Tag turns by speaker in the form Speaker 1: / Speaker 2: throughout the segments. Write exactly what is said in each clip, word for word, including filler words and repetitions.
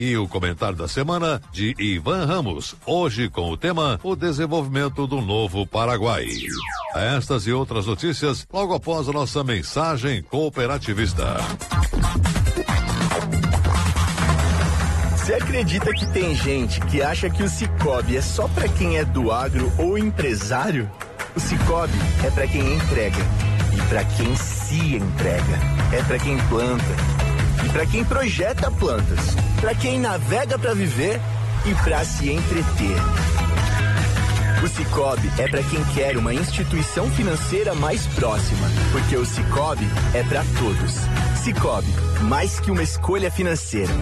Speaker 1: E o comentário da semana de Ivan Ramos, hoje com o tema o desenvolvimento do novo Paraguai. Estas e outras notícias logo após a nossa mensagem cooperativista.
Speaker 2: Você acredita que tem gente que acha que o Sicoob é só para quem é do agro ou empresário? O Sicoob é para quem entrega e para quem se entrega. É para quem planta e para quem projeta plantas, para quem navega para viver e para se entreter. O Sicoob é para quem quer uma instituição financeira mais próxima, porque o Sicoob é para todos. Sicoob, mais que uma escolha financeira.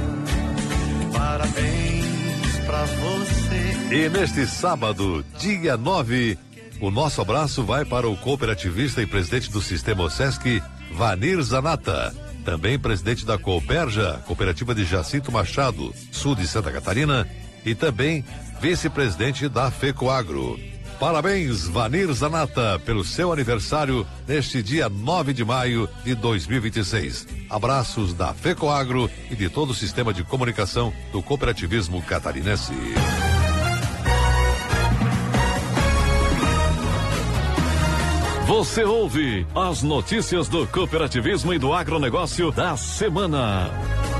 Speaker 3: Parabéns pra você.
Speaker 1: E neste sábado, dia nove, o nosso abraço vai para o cooperativista e presidente do Sistema OSESC, Vanir Zanata. Também presidente da Cooperja, cooperativa de Jacinto Machado, sul de Santa Catarina, e também vice-presidente da FECOAGRO. Parabéns, Vanir Zanata, pelo seu aniversário neste dia nove de maio de dois mil e vinte e seis. Abraços da FECOAGRO e de todo o sistema de comunicação do cooperativismo catarinense.
Speaker 4: Você ouve as notícias do cooperativismo e do agronegócio da semana.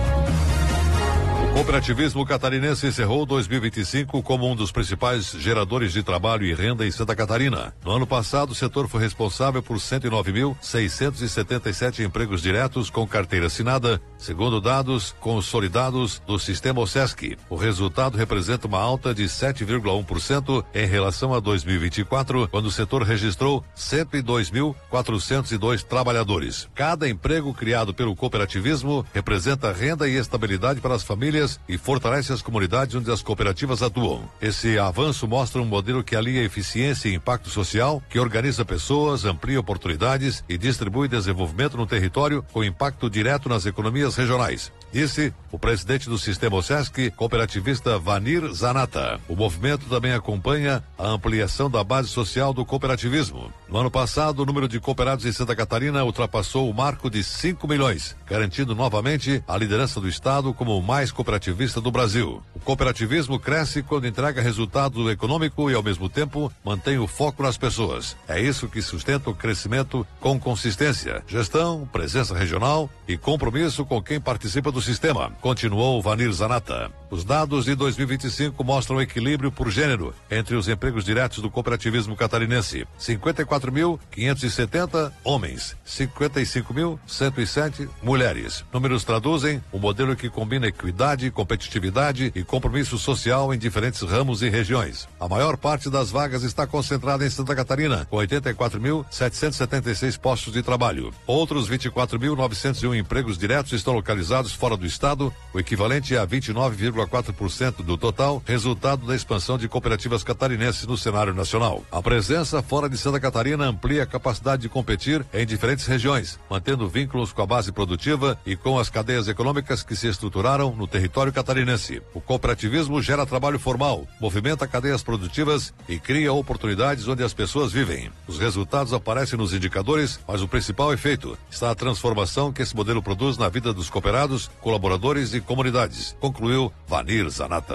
Speaker 1: O cooperativismo catarinense encerrou dois mil e vinte e cinco como um dos principais geradores de trabalho e renda em Santa Catarina. No ano passado, o setor foi responsável por cento e nove mil, seiscentos e setenta e sete empregos diretos com carteira assinada, segundo dados consolidados do Sistema OSESC. O resultado representa uma alta de sete vírgula um por cento em relação a dois mil e vinte e quatro, quando o setor registrou cento e dois mil, quatrocentos e dois trabalhadores. Cada emprego criado pelo cooperativismo representa renda e estabilidade para as famílias e fortalece as comunidades onde as cooperativas atuam. Esse avanço mostra um modelo que alia eficiência e impacto social, que organiza pessoas, amplia oportunidades e distribui desenvolvimento no território com impacto direto nas economias regionais. Disse o presidente do Sistema OSESC, cooperativista Vanir Zanata. O movimento também acompanha a ampliação da base social do cooperativismo. No ano passado, o número de cooperados em Santa Catarina ultrapassou o marco de cinco milhões, garantindo novamente a liderança do estado como o mais cooperativista do Brasil. O cooperativismo cresce quando entrega resultado econômico e, ao mesmo tempo, mantém o foco nas pessoas. É isso que sustenta o crescimento com consistência, gestão, presença regional e compromisso com quem participa do sistema, continuou Vanir Zanata. Os dados de dois mil e vinte e cinco mostram equilíbrio por gênero entre os empregos diretos do cooperativismo catarinense. cinquenta e quatro mil, quinhentos e setenta homens, cinquenta e cinco mil, cento e sete mulheres. Números traduzem um modelo que combina equidade, competitividade e compromisso social em diferentes ramos e regiões. A maior parte das vagas está concentrada em Santa Catarina, com oitenta e quatro mil, setecentos e setenta e seis postos de trabalho. Outros vinte e quatro mil, novecentos e um empregos diretos estão localizados fora do estado, o equivalente a vinte e nove vírgula quatro por cento do total, resultado da expansão de cooperativas catarinenses no cenário nacional. A presença fora de Santa Catarina amplia a capacidade de competir em diferentes regiões, mantendo vínculos com a base produtiva e com as cadeias econômicas que se estruturaram no território catarinense. O cooperativismo gera trabalho formal, movimenta cadeias produtivas e cria oportunidades onde as pessoas vivem. Os resultados aparecem nos indicadores, mas o principal efeito está a transformação que esse modelo produz na vida dos cooperados, colaboradores e comunidades, concluiu Vanir Zanata.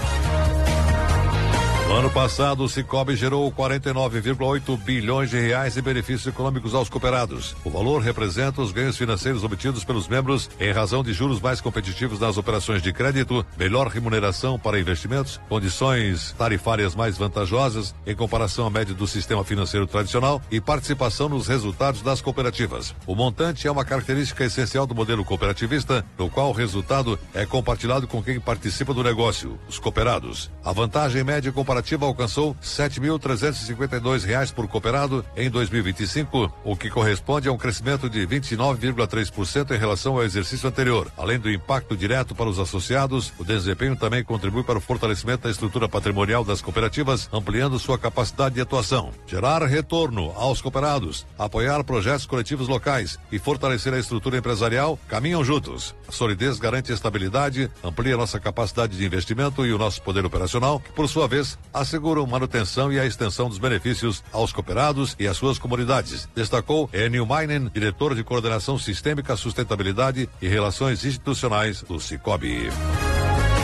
Speaker 1: No ano passado, o Sicoob gerou quarenta e nove vírgula oito bilhões de reais em benefícios econômicos aos cooperados. O valor representa os ganhos financeiros obtidos pelos membros em razão de juros mais competitivos nas operações de crédito, melhor remuneração para investimentos, condições tarifárias mais vantajosas em comparação à média do sistema financeiro tradicional e participação nos resultados das cooperativas. O montante é uma característica essencial do modelo cooperativista, no qual o resultado é compartilhado com quem participa do negócio, os cooperados. A vantagem média comparativa alcançou sete mil trezentos e cinquenta e dois reais por cooperado em dois mil e vinte e cinco, o que corresponde a um crescimento de vinte e nove vírgula três por cento em relação ao exercício anterior. Além do impacto direto para os associados, o desempenho também contribui para o fortalecimento da estrutura patrimonial das cooperativas, ampliando sua capacidade de atuação. Gerar retorno aos cooperados, apoiar projetos coletivos locais e fortalecer a estrutura empresarial caminham juntos. A solidez garante estabilidade, amplia nossa capacidade de investimento e o nosso poder operacional, que por sua vez asseguram manutenção e a extensão dos benefícios aos cooperados e às suas comunidades, destacou Enio Mainen, diretor de Coordenação Sistêmica, Sustentabilidade e Relações Institucionais do Sicoob.